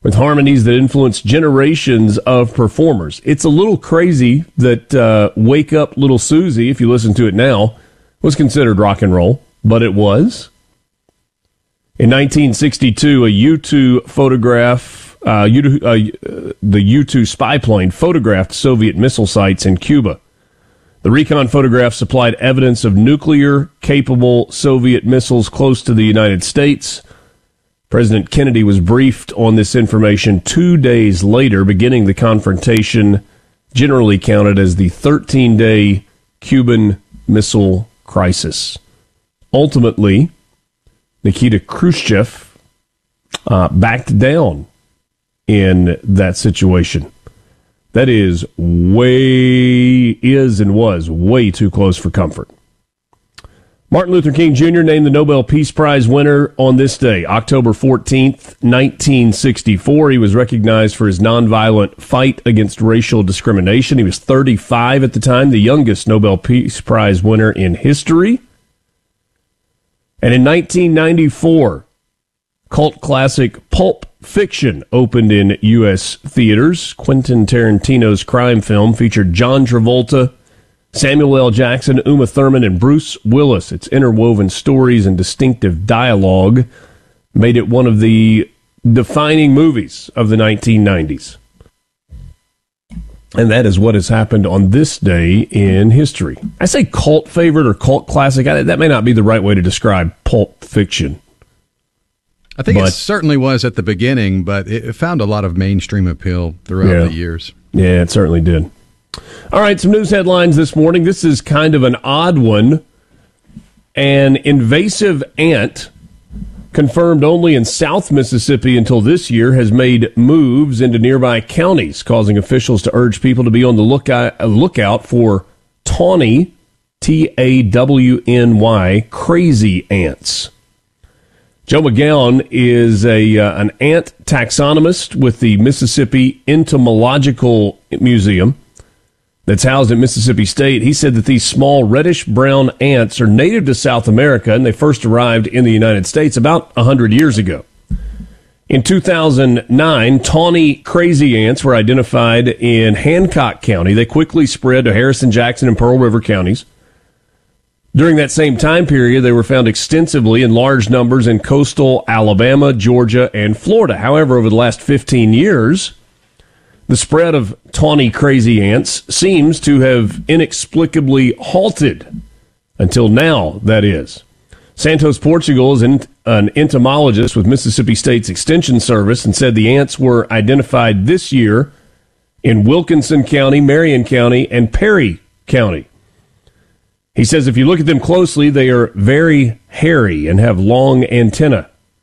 with harmonies that influenced generations of performers. It's a little crazy that Wake Up Little Susie, if you listen to it now, was considered rock and roll, but it was. In 1962, a U-2 photograph, the U-2 spy plane photographed Soviet missile sites in Cuba. The recon photograph supplied evidence of nuclear-capable Soviet missiles close to the United States. President Kennedy was briefed on this information 2 days later, beginning the confrontation generally counted as the 13-day Cuban Missile Crisis. Ultimately, Nikita Khrushchev backed down in that situation. That is and was way too close for comfort. Martin Luther King Jr. named the Nobel Peace Prize winner on this day, October 14th, 1964. He was recognized for his nonviolent fight against racial discrimination. He was 35 at the time, the youngest Nobel Peace Prize winner in history. And in 1994, cult classic Pulp Fiction opened in U.S. theaters. Quentin Tarantino's crime film featured John Travolta, Samuel L. Jackson, Uma Thurman, and Bruce Willis. Its interwoven stories and distinctive dialogue made it one of the defining movies of the 1990s. And that is what has happened on this day in history. I say cult favorite or cult classic. That may not be the right way to describe Pulp Fiction. I think it certainly was at the beginning, but it found a lot of mainstream appeal throughout the years. Yeah, it certainly did. All right, some news headlines this morning. This is kind of an odd one. An invasive ant, confirmed only in South Mississippi until this year, has made moves into nearby counties, causing officials to urge people to be on the lookout for tawny, Tawny, crazy ants. Joe McGowan is an ant taxonomist with the Mississippi Entomological Museum that's housed at Mississippi State. He said that these small reddish-brown ants are native to South America, and they first arrived in the United States about 100 years ago. In 2009, tawny crazy ants were identified in Hancock County. They quickly spread to Harrison, Jackson, and Pearl River counties. During that same time period, they were found extensively in large numbers in coastal Alabama, Georgia, and Florida. However, over the last 15 years, the spread of tawny crazy ants seems to have inexplicably halted. Until now, that is. Santos Portugal is an entomologist with Mississippi State's Extension Service and said the ants were identified this year in Wilkinson County, Marion County, and Perry County. He says if you look at them closely, they are very hairy and have long antennae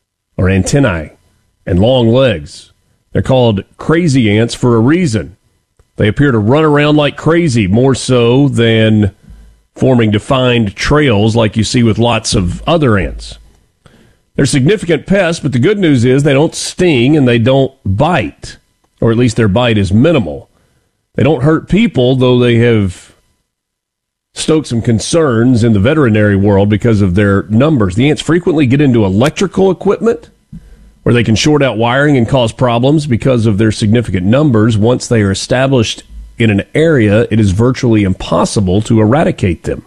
and long legs. They're called crazy ants for a reason. They appear to run around like crazy, more so than forming defined trails like you see with lots of other ants. They're significant pests, but the good news is they don't sting and they don't bite, or at least their bite is minimal. They don't hurt people, though they have stoked some concerns in the veterinary world because of their numbers. The ants frequently get into electrical equipment where they can short out wiring and cause problems because of their significant numbers. Once they are established in an area, it is virtually impossible to eradicate them.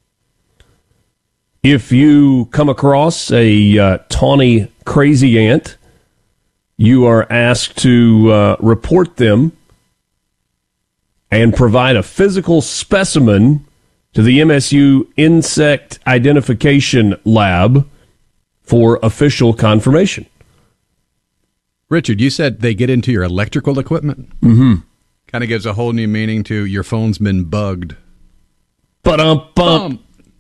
If you come across a tawny crazy ant, you are asked to report them and provide a physical specimen to the MSU Insect Identification Lab for official confirmation. Richard, you said they get into your electrical equipment? Mm-hmm. Kind of gives a whole new meaning to your phone's been bugged. Ba-dum-bum.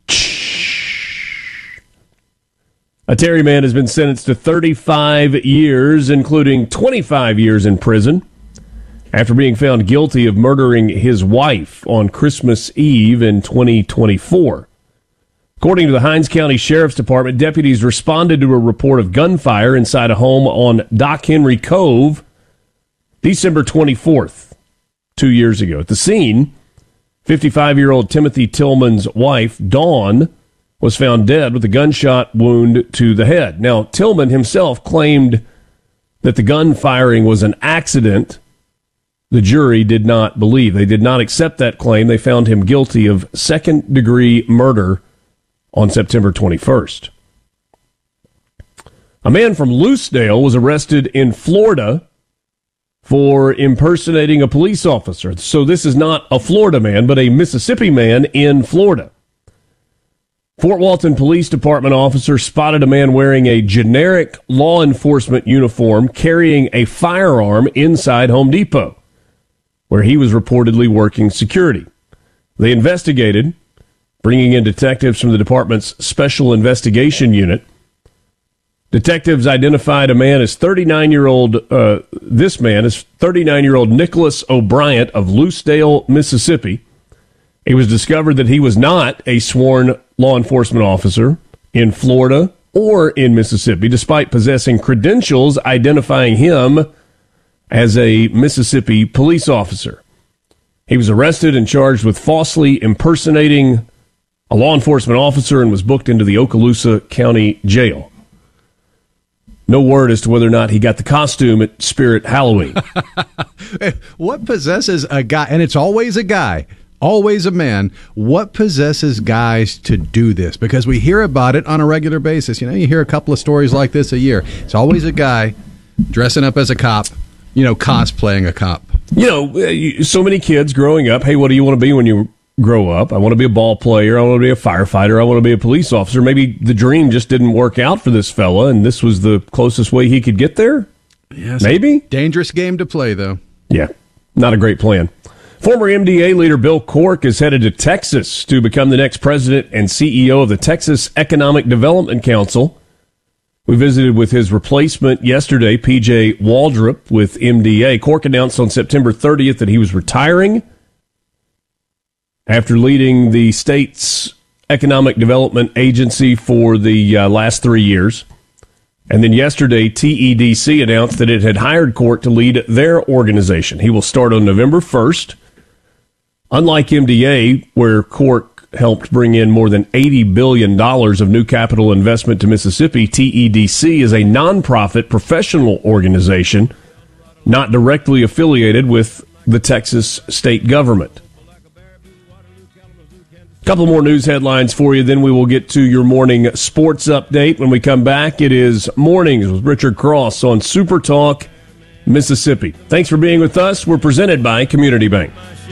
A Terry man has been sentenced to 35 years, including 25 years in prison, after being found guilty of murdering his wife on Christmas Eve in 2024. According to the Hinds County Sheriff's Department, deputies responded to a report of gunfire inside a home on Dock Henry Cove December 24th, 2 years ago. At the scene, 55-year-old Timothy Tillman's wife, Dawn, was found dead with a gunshot wound to the head. Now, Tillman himself claimed that the gun firing was an accident, the jury did not believe. They did not accept that claim. They found him guilty of second-degree murder on September 21st. A man from Loosedale was arrested in Florida for impersonating a police officer. So this is not a Florida man, but a Mississippi man in Florida. Fort Walton Police Department officer spotted a man wearing a generic law enforcement uniform carrying a firearm inside Home Depot, where he was reportedly working security. They investigated, bringing in detectives from the department's Special Investigation Unit. Detectives identified a man as 39-year-old, this man is 39-year-old Nicholas O'Brien of Loosedale, Mississippi. It was discovered that he was not a sworn law enforcement officer in Florida or in Mississippi, despite possessing credentials identifying him as a Mississippi police officer. He was arrested and charged with falsely impersonating a law enforcement officer and was booked into the Okaloosa County Jail. No word as to whether or not he got the costume at Spirit Halloween. What possesses a guy, and it's always a guy, always a man, what possesses guys to do this? Because we hear about it on a regular basis. You know, you hear a couple of stories like this a year. It's always a guy dressing up as a cop, cosplaying a cop. So many kids growing up, hey, what do you want to be when you grow up? I want to be a ball player. I want to be a firefighter. I want to be a police officer. Maybe the dream just didn't work out for this fella, and this was the closest way he could get there? Yes. Maybe? Dangerous game to play, though. Yeah, not a great plan. Former MDA leader Bill Cork is headed to Texas to become the next president and CEO of the Texas Economic Development Council. We visited with his replacement yesterday, P.J. Waldrop with MDA. Cork announced on September 30th that he was retiring after leading the state's economic development agency for the last 3 years. And then yesterday, TEDC announced that it had hired Cork to lead their organization. He will start on November 1st. Unlike MDA, where Cork helped bring in more than $80 billion of new capital investment to Mississippi, TEDC is a nonprofit professional organization not directly affiliated with the Texas state government. A couple more news headlines for you, then we will get to your morning sports update. When we come back, it is Mornings with Richard Cross on Super Talk Mississippi. Thanks for being with us. We're presented by Community Bank.